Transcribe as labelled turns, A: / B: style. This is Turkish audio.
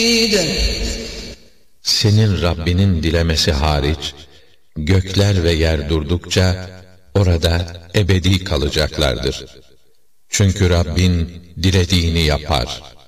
A: Senin Rabbinin dilemesi hariç, gökler ve yer durdukça, orada ebedi kalacaklardır. Çünkü Rabbin dilediğini yapar.